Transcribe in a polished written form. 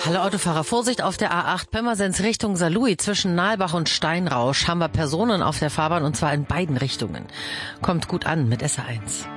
Hallo Autofahrer, Vorsicht auf der A8 Pirmasens Richtung Saarlouis. Zwischen Nahlbach und Steinrausch haben wir Personen auf der Fahrbahn und zwar in beiden Richtungen. Kommt gut an mit SR1.